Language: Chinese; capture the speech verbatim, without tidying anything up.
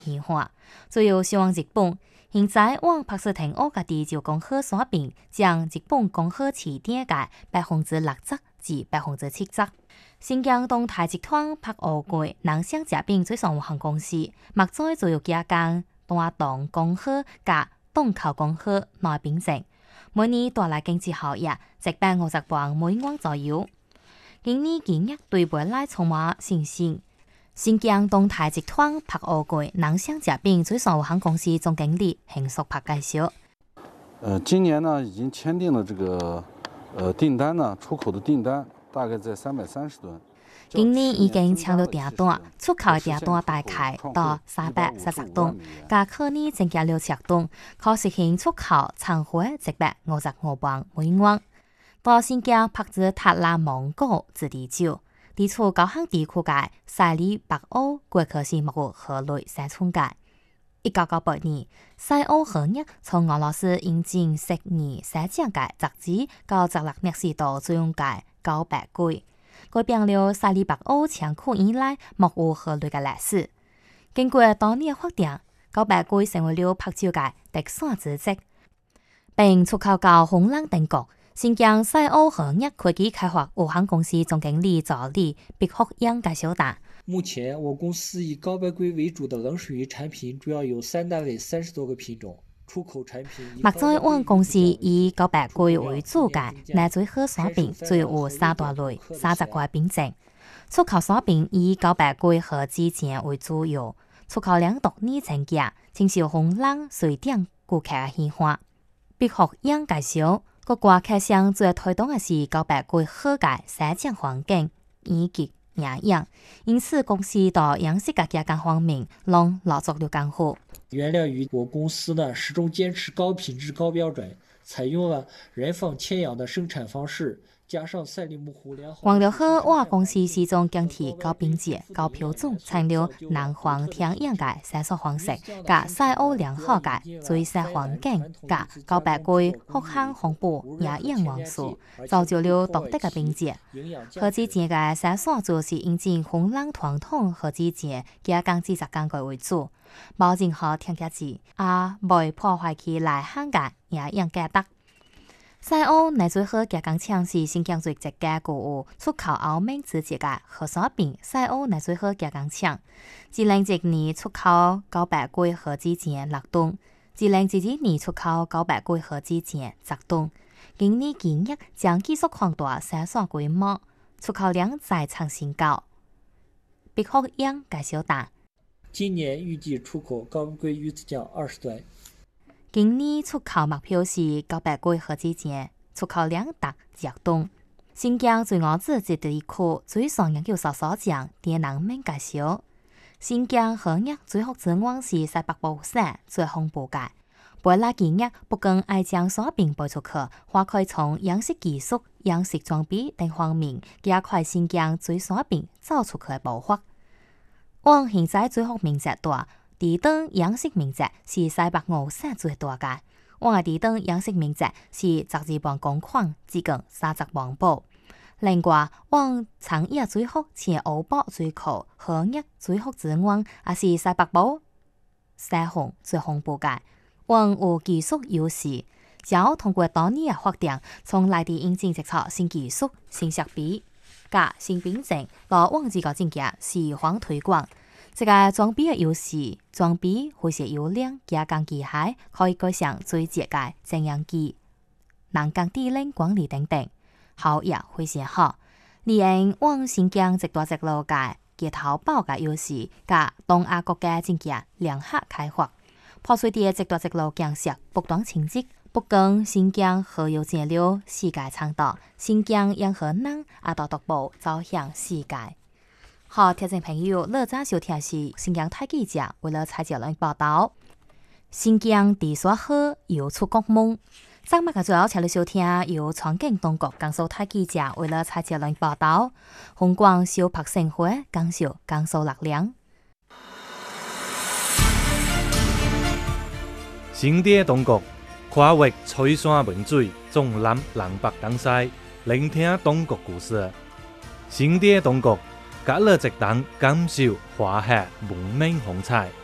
变化。最后希望日本现在往拍摄停屋家己就讲好耍饼，将日本讲好起点嘅百分之六十至百分之七十。新疆东台集团拍乌龟南香食品水产有限公司，目前就有加工单档讲好甲档口讲好内饼证，每年带来经济效益一百五十万美元左右。今年企业对未来充满信心。新疆东台集团拍乌龟南香食品水产有限公司总经理邢淑柏介绍。 呃，今年呢已经签订了这个呃订单呢，出口的订单大概在三百三十吨。 今年已經搶到訂單，出口嘅訂單大概到三百三十噸，加去年增加六千噸，可實現出口超過一百五十五萬美元。到新疆拍至塔拉蒙古自治州，地處高項地區嘅賽里北歐過去是木河類生產嘅。一九九八年，賽歐河業從俄羅斯引進十二生產嘅雜誌到十六年時度採用嘅九百龜。改變了賽里北歐長期以來木有河類嘅歷史。經過多年發展，九百龜成為了拍照嘅特產之一，並出口到芬蘭等國。新疆賽歐河業科技開發有限公司總經理助理畢學英介紹道。 目前，我公司以高白龜為主的冷水魚產品主要有三大類三十多個品種。出口產品目前，我公司以高白龜為主嘅奶水喝耍餅，主要有三大類三十個品種。出口耍餅以高白龜和之前為主要，出口量獨年增加，承受風浪、水電顧客嘅喜歡。畢學英介紹，各國客商最推動嘅是高白龜好嘅生長環境以及營養，因此公司到養殖嘅加工方面，攏落足了功夫。 原料與我公司呢始終堅持高品質高標準，採用了人放圈養的生產方式，加上賽里木湖良好。 為了好，我公司始終堅持高品質、高標準，採用南方天然嘅生產方式，加賽歐良好嘅水生環境，加高白龜福康豐富營養元素，造就了獨特嘅品質。和之前嘅生產主要是引進芬蘭傳統和之前加工製作工具為主。保證好添加劑，也未破壞其內涵嘅營養價值。賽歐奶水好加工廠是新疆最直接具有出口歐美直接嘅河沙餅賽歐奶水好加工廠，二零一年出口九百龜和之前六噸，二零二二年出口九百龜和之前十噸。今年企業將繼續擴大生產規模，出口量再創新高。畢學英介紹道。 今年預計出口高白龜魚子醬二十噸。 今年出口目標是高白龜和之前出口量達二噸。新疆最外自治地區水產研究所所長田南明介紹，新疆河業最福之源是西北部省最豐富嘅。未來企業不僅愛將耍餅賣出去，還可以從養殖技術、養殖裝備等方面加快新疆水耍餅走出去嘅步伐。往現在最福面積大，地等養殖面積是西北五省最大嘅。往嘅地等養殖面積是十二萬公頃，接近三十萬畝。另外，往產業最福前歐北最靠河業最福之源，也是西北部西紅最豐富嘅。往有技術優勢，將通過多年嘅發展，從內地引進製造新技術、新設備。加新品種到往這個境界是方推廣，這個裝備嘅優勢，裝備會是優良加工機械，可以改善最節嘅蒸氧機、人工智能管理等等，效益會是好。利用往新疆一帶一路嘅街頭堡嘅優勢，加東亞國家境界聯合開發，破碎啲一帶一路建設不斷前進。不僅新疆河有建立世界倡導，新疆沿河南也到獨步走向世界。好，聽眾朋友，樂早收聽是新疆台記者為了蔡杰倫報道。新疆地耍好又出國門，今日嘅最後請你收聽由傳景東國江蘇台記者為了蔡杰倫報道。紅光小拍盛會江蘇江蘇力量。 新地東國。跨越吹山文水，縱覽南北東西，聆聽東國故事。新地東國，隔了一檔感受華夏文明風采。